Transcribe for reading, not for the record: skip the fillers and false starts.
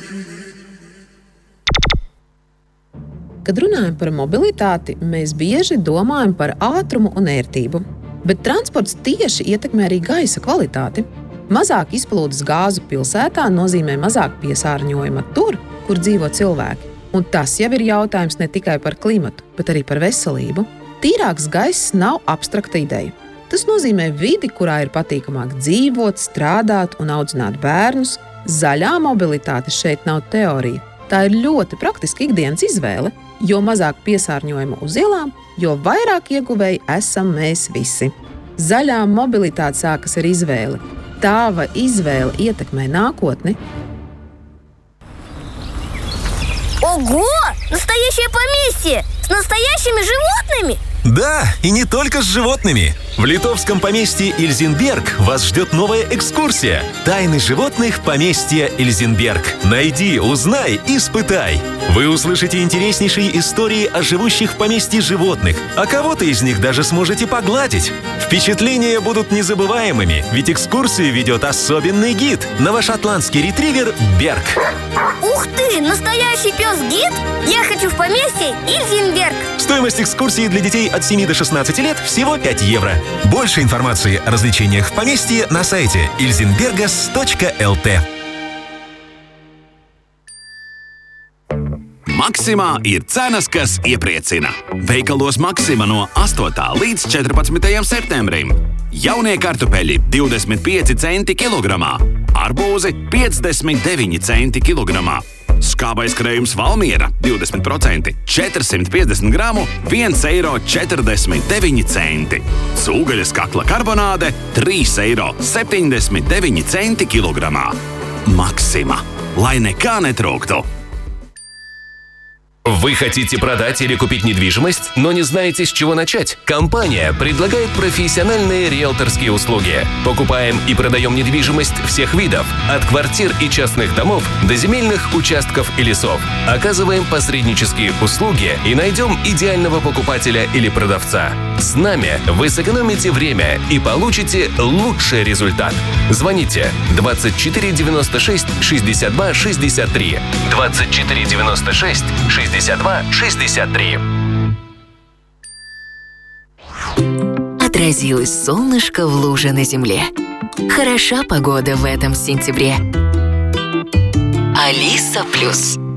Kad runājam par mobilitāti, mēs bieži domājam par ātrumu un ērtību. Bet transports tieši ietekmē arī gaisa kvalitāti. Mazāk izplūdes gāzu pilsētā nozīmē mazāk piesārņojuma tur, kur dzīvo cilvēki. Un tas jau ir jautājums ne tikai par klimatu, bet arī par veselību. Tīrāks gaiss nav abstrakta ideja. Tas nozīmē vidi, kurā ir patīkamāk dzīvot, strādāt un audzināt bērnus. Zaļā mobilitāte šeit nav teorija. Tā ir ļoti praktiska ikdienas izvēle. Jo mazāk piesārņojuma uz ielām, jo vairāk ieguvēji esam mēs visi. Zaļā mobilitāte sākas ar izvēli. Tava izvēle ietekmē nākotni. Ого! Настоящее поместье! С настоящими животными! Да, и не только с животными. В литовском поместье Ильзенберг вас ждет новая экскурсия. Тайны животных поместья Ильзенберг. Найди, узнай, испытай. Вы услышите интереснейшие истории о живущих в поместье животных, а кого-то из них даже сможете погладить. Впечатления будут незабываемыми, ведь экскурсию ведет особенный гид – новошотландский ретривер Берг. Ух ты! Настоящий пес-гид? Я хочу в поместье Ильзенберг! Стоимость экскурсии для детей от 7 до 16 лет всего 5 евро. Больше информации о развлечениях в поместье на сайте ilzenbergas.lt. Maksimā ir cenas, kas iepriecina. Veikalos Maksima no 8. līdz 14. septembrim. Jaunie kartupeļi 25 centi kilogramā, arbūzi 59 centi kilogramā. Skābais krējums Valmiera 20%, 450 gramu, 1,49 eiro. Cūgaļas kakla karbonāde 3,79 eiro kilogramā. Maksima, lai nekā netrūktu. Вы хотите продать или купить недвижимость, но не знаете, с чего начать? Компания предлагает профессиональные риэлторские услуги. Покупаем и продаем недвижимость всех видов, от квартир и частных домов до земельных участков и лесов. Оказываем посреднические услуги и найдем идеального покупателя или продавца. С нами вы сэкономите время и получите лучший результат. Звоните 24 96 62 63 24 96 62 63. Отразилось солнышко в луже на земле. Хороша погода в этом сентябре. Алиса Плюс.